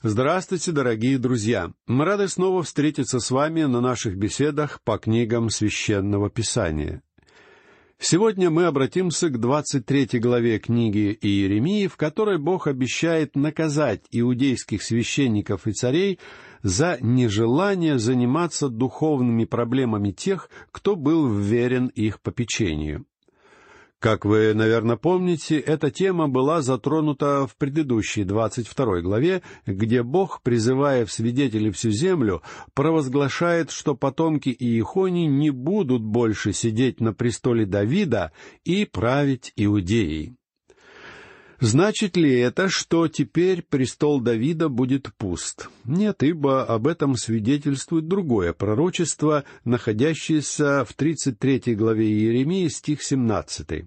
Здравствуйте, дорогие друзья! Мы рады снова встретиться с вами на наших беседах по книгам Священного Писания. Сегодня мы обратимся к 23 главе книги Иеремии, в которой Бог обещает наказать иудейских священников и царей за нежелание заниматься духовными проблемами тех, кто был вверен их попечению. Как вы, наверное, помните, эта тема была затронута в предыдущей 22 главе, где Бог, призывая в свидетели всю землю, провозглашает, что потомки Иехонии не будут больше сидеть на престоле Давида и править Иудеей. Значит ли это, что теперь престол Давида будет пуст? Нет, ибо об этом свидетельствует другое пророчество, находящееся в 33 главе Иеремии, стих 17.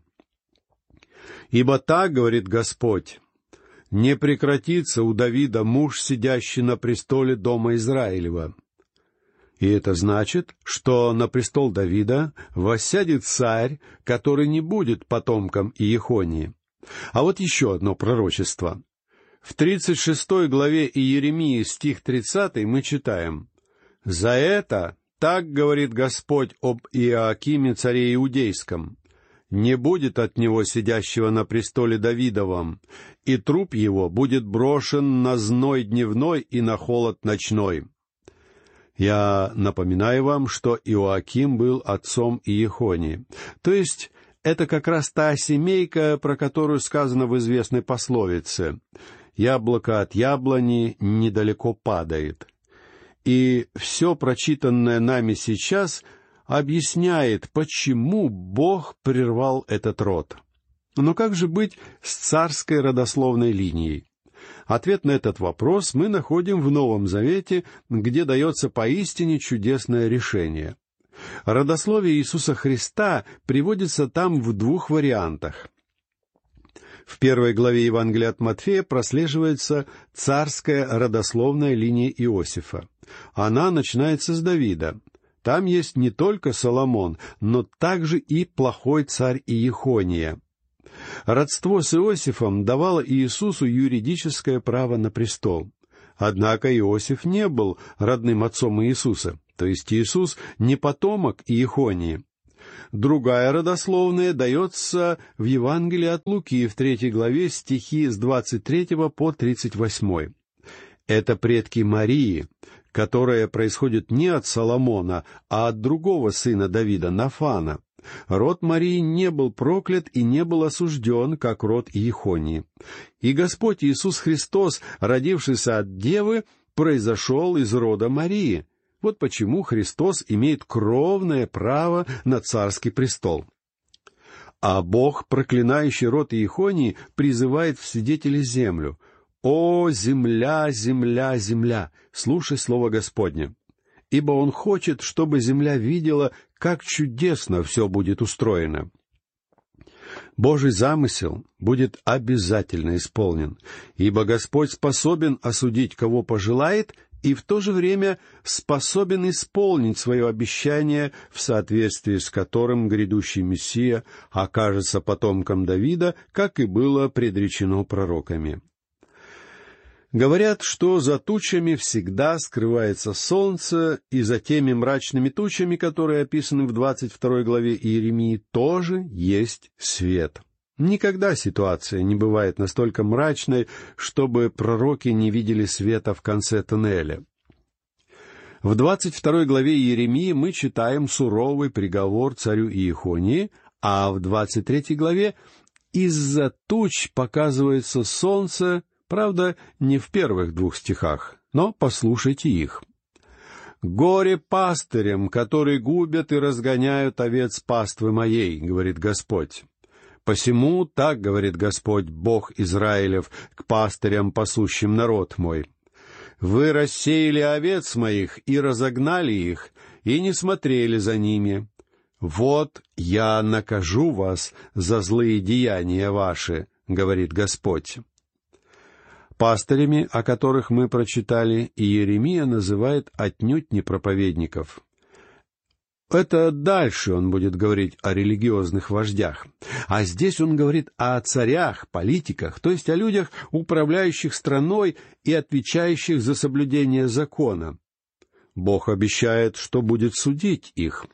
«Ибо так, говорит Господь, не прекратится у Давида муж, сидящий на престоле дома Израилева». И это значит, что на престол Давида воссядет царь, который не будет потомком Иехонии. А вот еще одно пророчество. В 36 главе Иеремии, стих 30, мы читаем: «За это так говорит Господь об Иоакиме, царе Иудейском: не будет от него сидящего на престоле Давидовом, и труп его будет брошен на зной дневной и на холод ночной». Я напоминаю вам, что Иоаким был отцом Иехонии. То есть это как раз та семейка, про которую сказано в известной пословице: «Яблоко от яблони недалеко падает». И все прочитанное нами сейчас объясняет, почему Бог прервал этот род. Но как же быть с царской родословной линией? Ответ на этот вопрос мы находим в Новом Завете, где дается поистине чудесное решение. Родословие Иисуса Христа приводится там в двух вариантах. В 1 главе Евангелия от Матфея прослеживается царская родословная линия Иосифа. Она начинается с Давида. Там есть не только Соломон, но также и плохой царь Иехония. Родство с Иосифом давало Иисусу юридическое право на престол. Однако Иосиф не был родным отцом Иисуса, то есть Иисус не потомок Иехонии. Другая родословная дается в Евангелии от Луки в 3 главе, стихи с 23 по 38. Это предки Марии, которая происходит не от Соломона, а от другого сына Давида, Нафана. Род Марии не был проклят и не был осужден, как род Иехонии. И Господь Иисус Христос, родившийся от Девы, произошел из рода Марии. Вот почему Христос имеет кровное право на царский престол. А Бог, проклинающий род Иехонии, призывает в свидетели землю: «О, земля, земля, земля, слушай слово Господне!» Ибо Он хочет, чтобы земля видела, как чудесно все будет устроено. Божий замысел будет обязательно исполнен, ибо Господь способен осудить, кого пожелает, и в то же время способен исполнить свое обещание, в соответствии с которым грядущий Мессия окажется потомком Давида, как и было предречено пророками. Говорят, что за тучами всегда скрывается солнце, и за теми мрачными тучами, которые описаны в 22 главе Иеремии, тоже есть свет. Никогда ситуация не бывает настолько мрачной, чтобы пророки не видели света в конце туннеля. В 22 главе Иеремии мы читаем суровый приговор царю Иехонии, а в 23 главе из-за туч показывается солнце, правда, не в первых 2 стихах, но послушайте их. «Горе пастырям, которые губят и разгоняют овец паствы моей, — говорит Господь. Посему так говорит Господь, Бог Израилев, к пастырям, пасущим народ мой. Вы рассеяли овец моих и разогнали их, и не смотрели за ними. Вот я накажу вас за злые деяния ваши, — говорит Господь». Пастырями, о которых мы прочитали, Иеремия называет отнюдь не проповедников. Это дальше он будет говорить о религиозных вождях. А здесь он говорит о царях, политиках, то есть о людях, управляющих страной и отвечающих за соблюдение закона. Бог обещает, что будет судить их.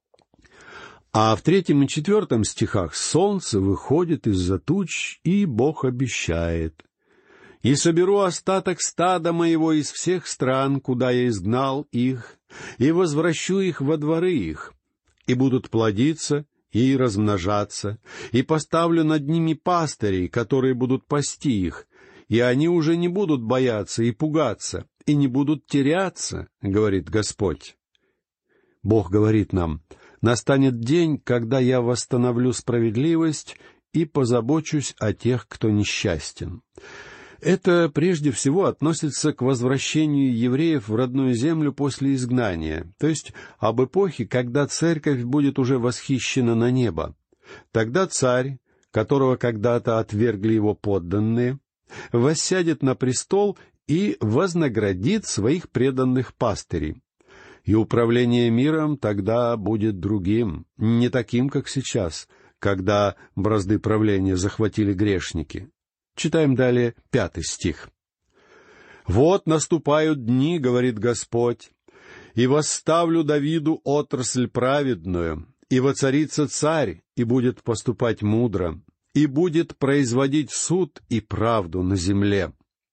А в 3 и 4 стихах солнце выходит из-за туч, и Бог обещает: «И соберу остаток стада моего из всех стран, куда я изгнал их, и возвращу их во дворы их, и будут плодиться и размножаться, и поставлю над ними пастырей, которые будут пасти их, и они уже не будут бояться и пугаться, и не будут теряться, говорит Господь». Бог говорит нам: «Настанет день, когда я восстановлю справедливость и позабочусь о тех, кто несчастен». Это прежде всего относится к возвращению евреев в родную землю после изгнания, то есть об эпохе, когда церковь будет уже восхищена на небо. Тогда царь, которого когда-то отвергли его подданные, воссядет на престол и вознаградит своих преданных пастырей. И управление миром тогда будет другим, не таким, как сейчас, когда бразды правления захватили грешники. Читаем далее 5 стих. «Вот наступают дни, — говорит Господь, — и восставлю Давиду отрасль праведную, и воцарится царь, и будет поступать мудро, и будет производить суд и правду на земле».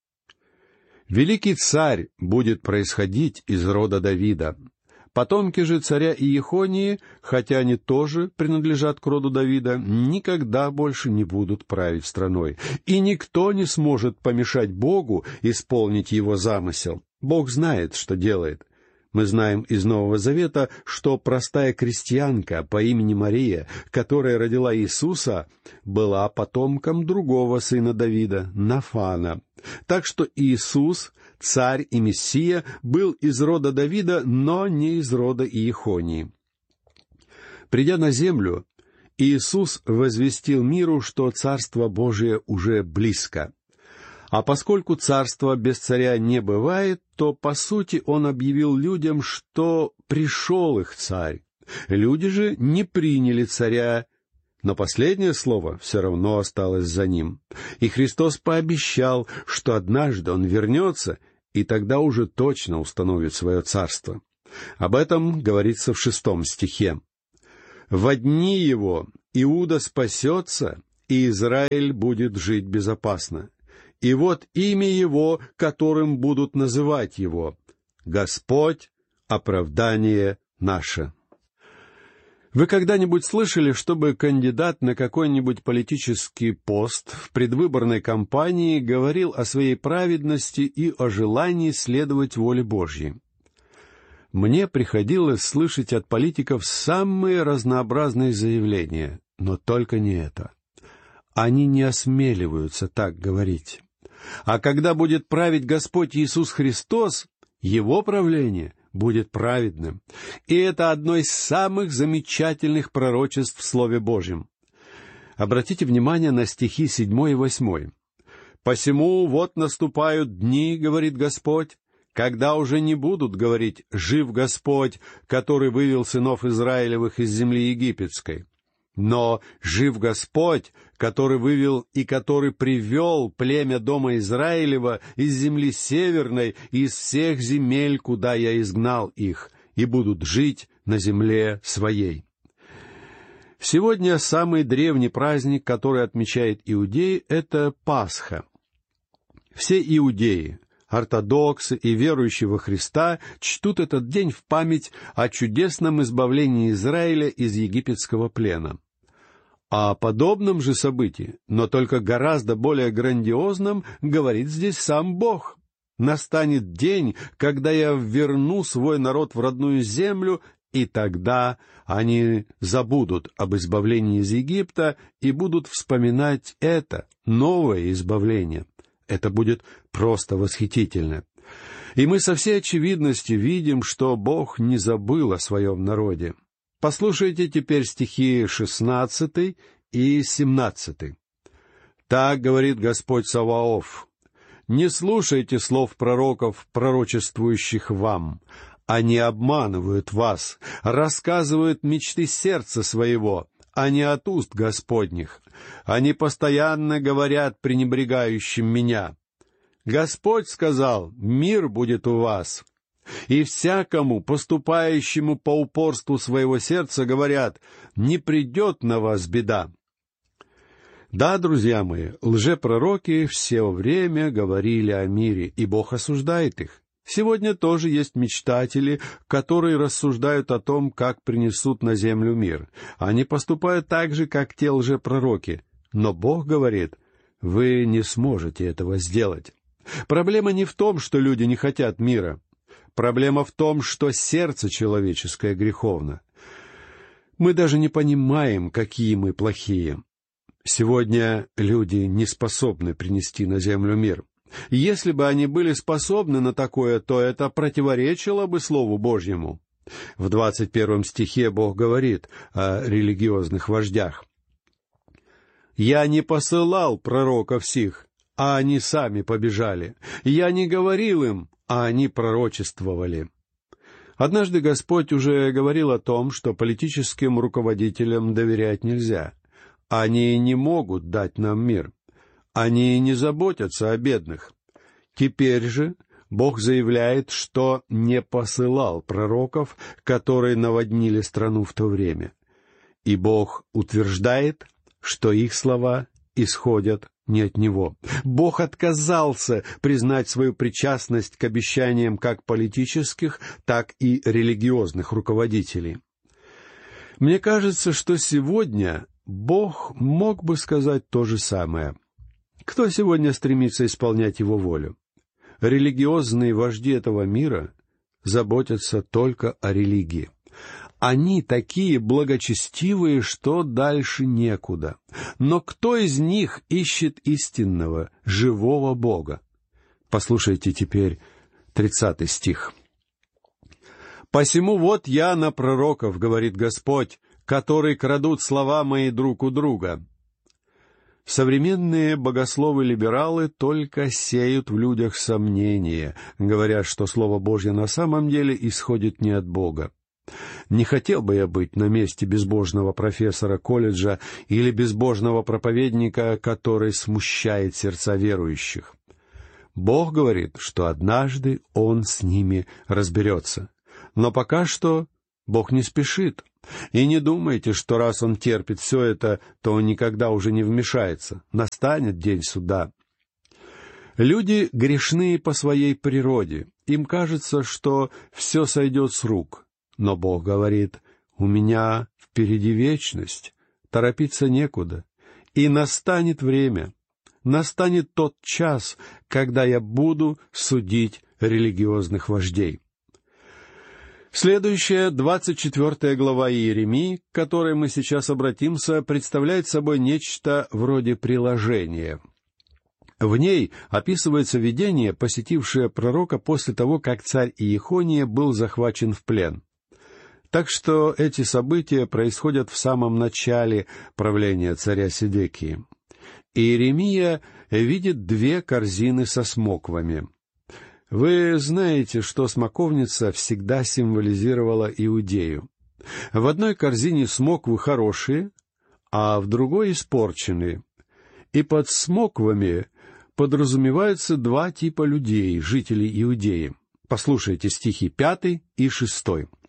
Великий царь будет происходить из рода Давида. Потомки же царя Иехонии, хотя они тоже принадлежат к роду Давида, никогда больше не будут править страной, и никто не сможет помешать Богу исполнить его замысел. Бог знает, что делает. Мы знаем из Нового Завета, что простая крестьянка по имени Мария, которая родила Иисуса, была потомком другого сына Давида, Нафана. Так что Иисус, царь и Мессия, был из рода Давида, но не из рода Иехонии. Придя на землю, Иисус возвестил миру, что Царство Божие уже близко. А поскольку царства без царя не бывает, то, по сути, он объявил людям, что пришел их царь. Люди же не приняли царя, но последнее слово все равно осталось за ним. И Христос пообещал, что однажды он вернется, и тогда уже точно установит свое царство. Об этом говорится в 6 стихе. «Во дни его Иуда спасется, и Израиль будет жить безопасно. И вот имя его, которым будут называть его: Господь, оправдание наше». Вы когда-нибудь слышали, чтобы кандидат на какой-нибудь политический пост в предвыборной кампании говорил о своей праведности и о желании следовать воле Божьей? Мне приходилось слышать от политиков самые разнообразные заявления, но только не это. Они не осмеливаются так говорить. А когда будет править Господь Иисус Христос, Его правление будет праведным. И это одно из самых замечательных пророчеств в Слове Божьем. Обратите внимание на стихи 7 и 8. «Посему вот наступают дни, — говорит Господь, — когда уже не будут говорить: жив Господь, который вывел сынов Израилевых из земли египетской. Но жив Господь, который вывел и который привел племя дома Израилева из земли северной, из всех земель, куда я изгнал их, и будут жить на земле своей». Сегодня самый древний праздник, который отмечает иудеи, — это Пасха. Все иудеи, ортодоксы и верующие во Христа чтут этот день в память о чудесном избавлении Израиля из египетского плена. О подобном же событии, но только гораздо более грандиозном, говорит здесь сам Бог. «Настанет день, когда я верну свой народ в родную землю, и тогда они забудут об избавлении из Египта и будут вспоминать это новое избавление». Это будет просто восхитительно. И мы со всей очевидностью видим, что Бог не забыл о своем народе. Послушайте теперь стихи 16 и 17. «Так говорит Господь Саваоф: не слушайте слов пророков, пророчествующих вам, Они обманывают вас, рассказывают мечты сердца своего, а не от уст Господних. Они постоянно говорят пренебрегающим меня. Господь сказал: мир будет у вас. И всякому, поступающему по упорству своего сердца, говорят: не придет на вас беда. Да, друзья мои, лжепророки все время говорили о мире, и Бог осуждает их. Сегодня тоже есть мечтатели, которые рассуждают о том, как принесут на землю мир. Они поступают так же, как те лжепророки. Но Бог говорит: вы не сможете этого сделать. Проблема не в том, что люди не хотят мира. Проблема в том, что сердце человеческое греховно. Мы даже не понимаем, какие мы плохие. Сегодня люди не способны принести на землю мир. Если бы они были способны на такое, то это противоречило бы Слову Божьему. В 21 стихе Бог говорит о религиозных вождях. «Я не посылал пророков сих, а они сами побежали. Я не говорил им, а они пророчествовали». Однажды Господь уже говорил о том, что политическим руководителям доверять нельзя. Они не могут дать нам мир. Они не заботятся о бедных. Теперь же Бог заявляет, что не посылал пророков, которые наводнили страну в то время. И Бог утверждает, что их слова исходят не от Него. Бог отказался признать свою причастность к обещаниям как политических, так и религиозных руководителей. Мне кажется, что сегодня Бог мог бы сказать то же самое. Кто сегодня стремится исполнять Его волю? Религиозные вожди этого мира заботятся только о религии. Они такие благочестивые, что дальше некуда. Но кто из них ищет истинного, живого Бога? Послушайте теперь 30 стих. «Посему вот я на пророков, говорит Господь, которые крадут слова мои друг у друга». Современные богословы-либералы только сеют в людях сомнения, говоря, что Слово Божье на самом деле исходит не от Бога. Не хотел бы я быть на месте безбожного профессора колледжа или безбожного проповедника, который смущает сердца верующих. Бог говорит, что однажды Он с ними разберется. Но пока что Бог не спешит. И не думайте, что раз Он терпит все это, то Он никогда уже не вмешается. Настанет день суда. Люди грешные по своей природе. Им кажется, что все сойдет с рук. Но Бог говорит: «У меня впереди вечность, торопиться некуда. И настанет время, настанет тот час, когда я буду судить религиозных вождей». Следующая, 24 глава Иеремии, к которой мы сейчас обратимся, представляет собой нечто вроде приложения. В ней описывается видение, посетившее пророка после того, как царь Иехония был захвачен в плен. Так что эти события происходят в самом начале правления царя Седекии. Иеремия видит 2 корзины со смоквами. Вы знаете, что смоковница всегда символизировала Иудею. В одной корзине смоквы хорошие, а в другой испорченные. И под смоквами подразумеваются 2 типа людей, жителей Иудеи. Послушайте стихи 5 и 6.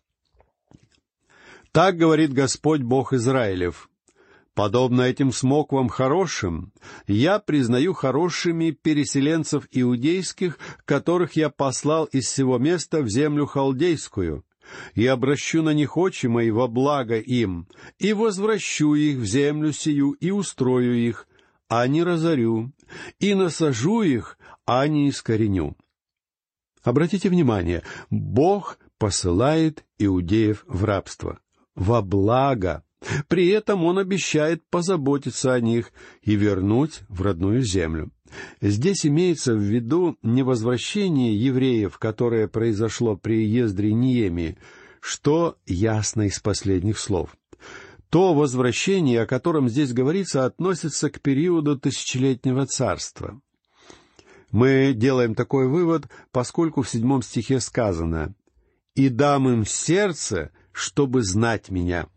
«Так говорит Господь Бог Израилев: подобно этим смоквам хорошим, я признаю хорошими переселенцев иудейских, которых я послал из сего места в землю халдейскую, и обращу на них очи мои во благо им, и возвращу их в землю сию, и устрою их, а не разорю, и насажу их, а не искореню». Обратите внимание, Бог посылает иудеев в рабство. Во благо. При этом Он обещает позаботиться о них и вернуть в родную землю. Здесь имеется в виду не возвращение евреев, которое произошло при Ездре и Неемии, что ясно из последних слов. То возвращение, о котором здесь говорится, относится к периоду тысячелетнего царства. Мы делаем такой вывод, поскольку в 7 стихе сказано: и дам им сердце, чтобы знать меня».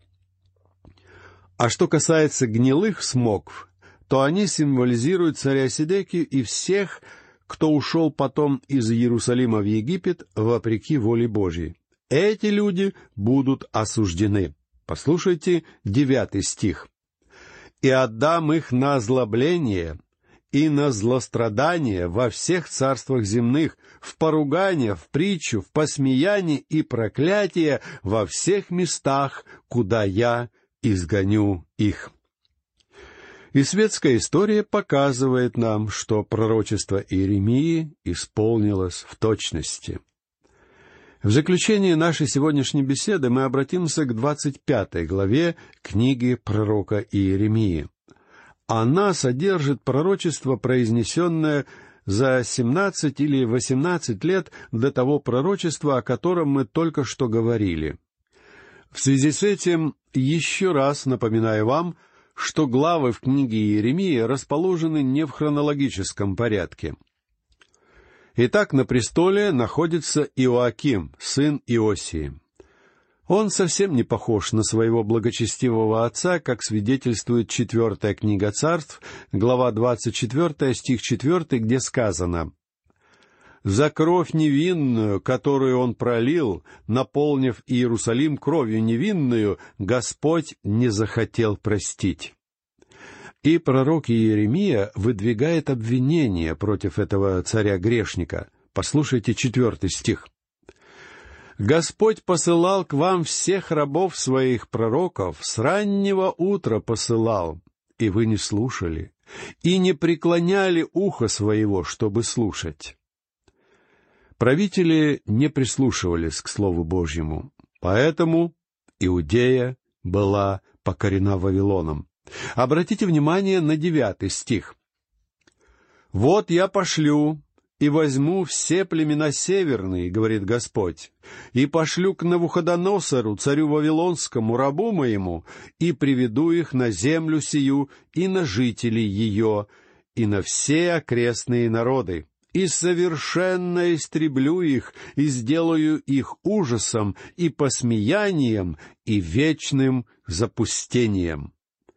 А что касается гнилых смокв, то они символизируют царя Седекию и всех, кто ушел потом из Иерусалима в Египет вопреки воле Божьей. Эти люди будут осуждены. Послушайте 9 стих. «И отдам их на озлобление и на злострадание во всех царствах земных, в поругание, в притчу, в посмеяние и проклятие во всех местах, куда я изгоню их». И светская история показывает нам, что пророчество Иеремии исполнилось в точности. В заключение нашей сегодняшней беседы мы обратимся к 25 главе книги пророка Иеремии. Она содержит пророчество, произнесенное за 17 или 18 лет до того пророчества, о котором мы только что говорили. В связи с этим еще раз напоминаю вам, что главы в книге Иеремии расположены не в хронологическом порядке. Итак, на престоле находится Иоаким, сын Иосии. Он совсем не похож на своего благочестивого отца, как свидетельствует 4 книга Царств, глава 24, стих 4, где сказано: «За кровь невинную, которую он пролил, наполнив Иерусалим кровью невинную, Господь не захотел простить». И пророк Иеремия выдвигает обвинение против этого царя-грешника. Послушайте 4 стих. «Господь посылал к вам всех рабов своих пророков, с раннего утра посылал, и вы не слушали, и не преклоняли ухо своего, чтобы слушать». Правители не прислушивались к Слову Божьему, поэтому Иудея была покорена Вавилоном. Обратите внимание на 9 стих. «Вот я пошлю и возьму все племена северные, — говорит Господь, — и пошлю к Навуходоносору, царю Вавилонскому, рабу моему, и приведу их на землю сию и на жителей ее, и на все окрестные народы, и совершенно истреблю их, и сделаю их ужасом и посмеянием, и вечным запустением».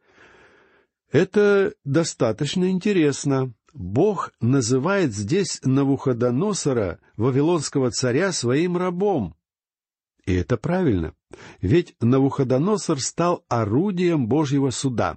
Это достаточно интересно. Бог называет здесь Навуходоносора, вавилонского царя, своим рабом. И это правильно, ведь Навуходоносор стал орудием Божьего суда.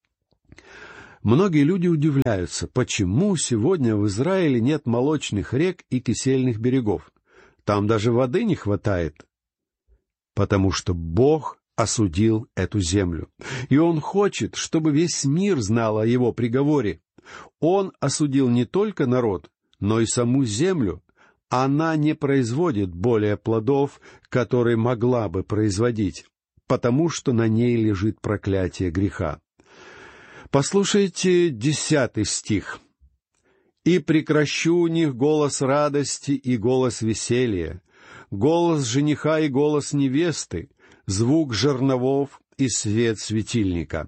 Многие люди удивляются, почему сегодня в Израиле нет молочных рек и кисельных берегов. Там даже воды не хватает. Потому что Бог осудил эту землю. И Он хочет, чтобы весь мир знал о Его приговоре. Он осудил не только народ, но и саму землю. Она не производит более плодов, которые могла бы производить, потому что на ней лежит проклятие греха. Послушайте 10 стих. «И прекращу у них голос радости и голос веселья, голос жениха и голос невесты, звук жерновов и свет светильника».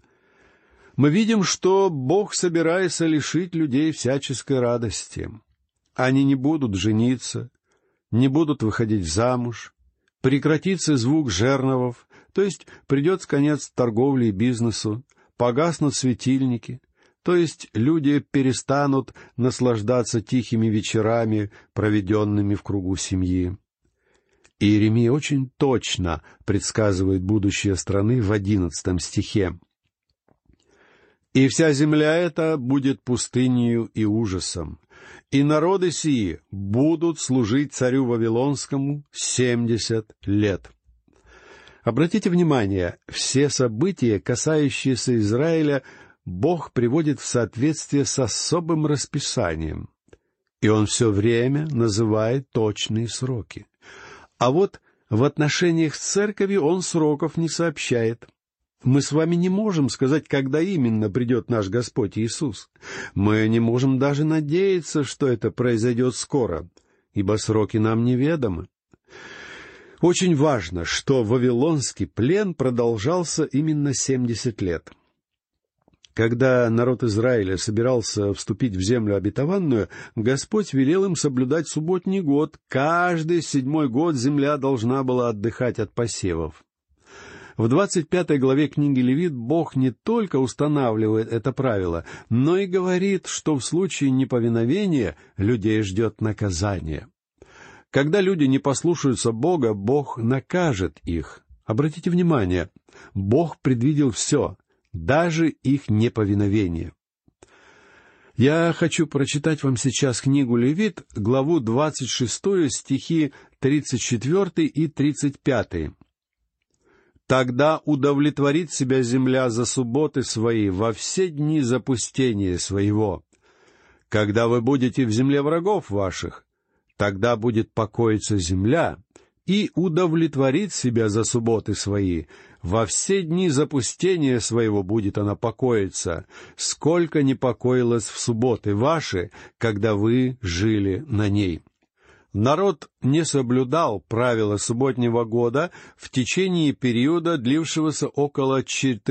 Мы видим, что Бог собирается лишить людей всяческой радости. Они не будут жениться, не будут выходить замуж, прекратится звук жерновов, то есть придет конец торговле и бизнесу, погаснут светильники, то есть люди перестанут наслаждаться тихими вечерами, проведенными в кругу семьи. Иеремия очень точно предсказывает будущее страны в 11 стихе. «И вся земля эта будет пустынею и ужасом, и народы сии будут служить царю Вавилонскому 70 лет». Обратите внимание, все события, касающиеся Израиля, Бог приводит в соответствие с особым расписанием, и Он все время называет точные сроки. А вот в отношениях с церковью Он сроков не сообщает. Мы с вами не можем сказать, когда именно придет наш Господь Иисус. Мы не можем даже надеяться, что это произойдет скоро, ибо сроки нам неведомы. Очень важно, что вавилонский плен продолжался именно 70 лет. Когда народ Израиля собирался вступить в землю обетованную, Господь велел им соблюдать субботний год. Каждый 7-й год земля должна была отдыхать от посевов. В 25 главе книги Левит Бог не только устанавливает это правило, но и говорит, что в случае неповиновения людей ждет наказание. Когда люди не послушаются Бога, Бог накажет их. Обратите внимание, Бог предвидел все, даже их неповиновение. Я хочу прочитать вам сейчас книгу Левит, главу 26, стихи 34 и 35. «Тогда удовлетворит себя земля за субботы свои во все дни запустения своего. Когда вы будете в земле врагов ваших, тогда будет покоиться земля, и удовлетворит себя за субботы свои. Во все дни запустения своего будет она покоиться, сколько не покоилась в субботы ваши, когда вы жили на ней». Народ не соблюдал правила субботнего года в течение периода, длившегося около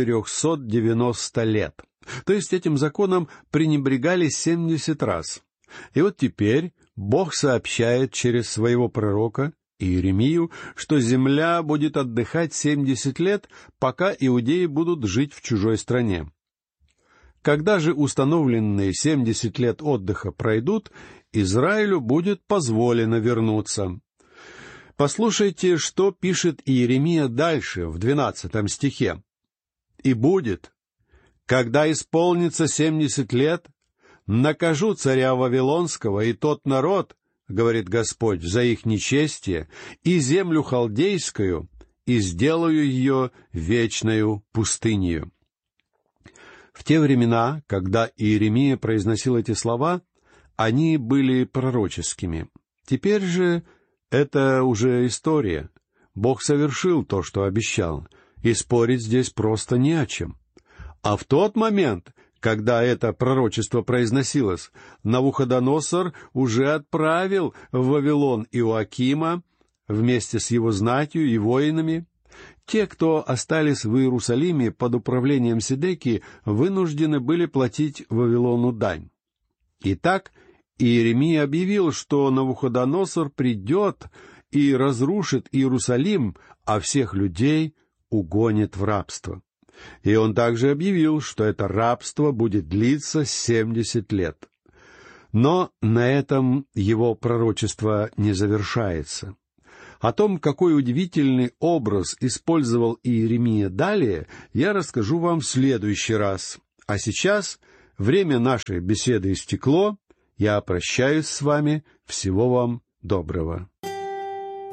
490 лет. То есть этим законом пренебрегали 70 раз. И вот теперь Бог сообщает через своего пророка Иеремию, что земля будет отдыхать 70 лет, пока иудеи будут жить в чужой стране. Когда же установленные 70 лет отдыха пройдут, Израилю будет позволено вернуться. Послушайте, что пишет Иеремия дальше, в 12 стихе. «И будет, когда исполнится 70 лет, накажу царя Вавилонского и тот народ, говорит Господь, за их нечестие, и землю халдейскую, и сделаю ее вечною пустынею». В те времена, когда Иеремия произносил эти слова, они были пророческими. Теперь же это уже история. Бог совершил то, что обещал, и спорить здесь просто не о чем. А в тот момент, когда это пророчество произносилось, Навуходоносор уже отправил в Вавилон Иоакима вместе с его знатью и воинами. Те, кто остались в Иерусалиме под управлением Седекии, вынуждены были платить Вавилону дань. Итак, Иеремия объявил, что Навуходоносор придет и разрушит Иерусалим, а всех людей угонит в рабство. И он также объявил, что это рабство будет длиться 70 лет. Но на этом его пророчество не завершается. О том, какой удивительный образ использовал Иеремия далее, я расскажу вам в следующий раз. А сейчас время нашей беседы истекло. Я прощаюсь с вами. Всего вам доброго.